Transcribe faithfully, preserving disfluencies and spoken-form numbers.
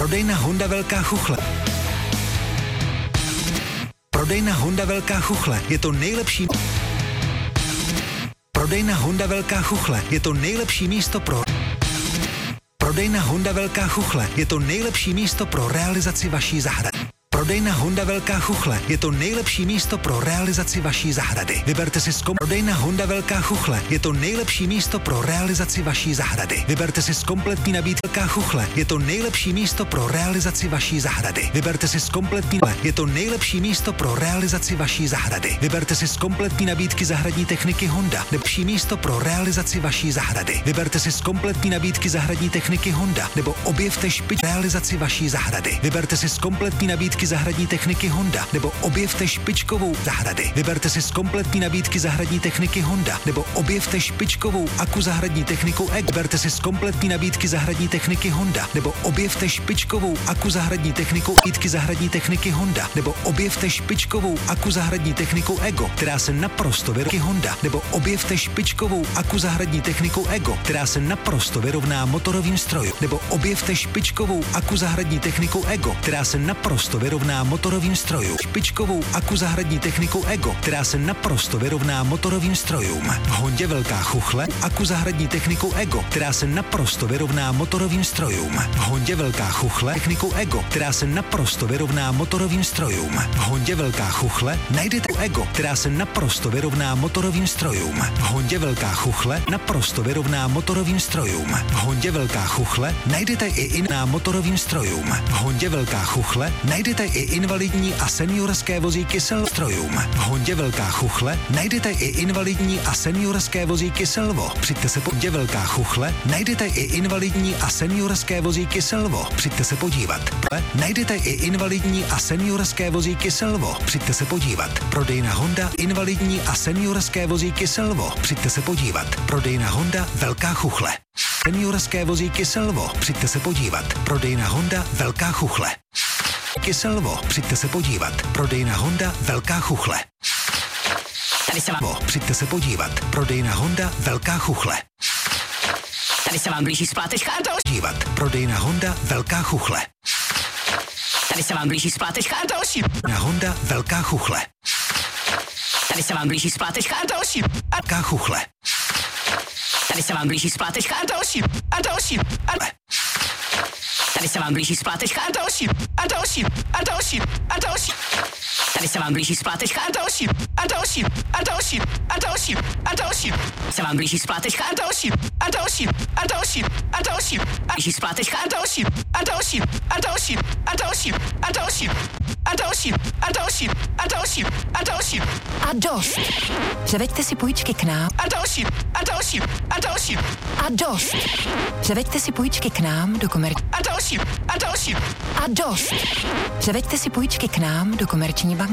Prodejna Honda Velká Chuchle. Prodejna Honda Velká Chuchle je to nejlepší. Prodejna Honda Velká Chuchle je to nejlepší místo pro. Prodejna Honda Velká Chuchle je to nejlepší místo pro realizaci vaší zahrady. Prodejna Honda Velká Chuchle je to nejlepší místo pro realizaci vaší zahrady. Vyberte si zkom... Prodejna Honda Velká Chuchle je to nejlepší místo pro realizaci vaší zahrady. Vyberte si z kompletní nabídky. Velká Chuchle je to nejlepší místo pro realizaci vaší zahrady. Vyberte si z kompletní je to nejlepší místo pro realizaci vaší zahrady. Vyberte si z kompletní nabídky zahradní techniky Honda. Lepší místo pro realizaci vaší zahrady. Vyberte si z kompletní nabídky zahradní techniky Honda nebo objevte špič realizaci vaší zahrady. Vyberte si z kompletní nabídky zahradní techniky Honda nebo objevte špičkovou zahrady. Vyberte si z kompletní nabídky zahradní techniky Honda nebo objevte špičkovou aku zahradní technikou E. Vyberte si z kompletní nabídky zahradní techniky Honda nebo objevte špičkovou aku zahradní technikou nabídky zahradní techniky Honda nebo objevte špičkovou aku zahradní technikou Ego, která se naprosto vyrovná Honda nebo objevte špičkovou aku zahradní technikou Ego, která se naprosto vyrovná motorovým strojům nebo objevte špičkovou aku zahradní technikou Ego, která se naprosto vyrovná motorovým strojům. Špičkovou aku zahradní technikou Ego, která se naprosto vyrovná motorovým strojům. V Hondě Velká Chuchle aku zahradní technikou Ego, která se naprosto vyrovná motorovým strojům. V Hondě Velká Chuchle technikou Ego, která se naprosto vyrovná motorovým strojům. V Hondě Velká Chuchle najdete Ego, která se naprosto vyrovná motorovým strojům. V Hondě Velká Chuchle naprosto vyrovná motorovým strojům. V Hondě Velká Chuchle najdete i iná motorovým strojům. V Hondě Velká Chuchle najdete i invalidní a seniorské vozíky Selvo strojům. V Hondě Velká Chuchle najdete i invalidní a seniorské vozíky Selvo. Přijďte se po Hondě Velká Chuchle najdete i invalidní a seniorské vozíky Selvo. Přijďte se podívat. Najdete i invalidní a seniorské vozíky Selvo. Přijďte se podívat. Prodejna Honda invalidní a seniorské vozíky Selvo. Přijďte se podívat. Prodejna Honda Velká Chuchle. Seniorské vozíky Selvo. Přijďte se podívat. Prodejna Honda Velká Chuchle. Kyselvo, přijďte se podívat. Prodejna Honda Velká Chuchle. Tady se vám... Přijďte se podívat. Prodejna Honda Velká Chuchle. Tady se vám blíží splátečka a další. Dívat. Prodejna Honda Velká Chuchle. Tady se vám blíží splátečka a další. Na Honda Velká Chuchle. Tady se vám blíží splátečka a další. Velká Chuchle. Tady se vám blíží splátečka a další. A další. A... Tady se vám blíží splátečka a další. A další. A další. A další. Tady se vám blíží splátečka a další. A další. A další. A další. A další. Se vám blíží splátečka a další. A další. A další. A další. A blíží splátečka a další. A další. A další. A další. A další. A další. A další. A další. A další. A dost. Převeďte si půjčky k nám. A další. A další. A další. A dost. Převeďte si půjčky k nám do komer... A další. A další. A dost. Převeďte si půjčky k nám do Komerční banky.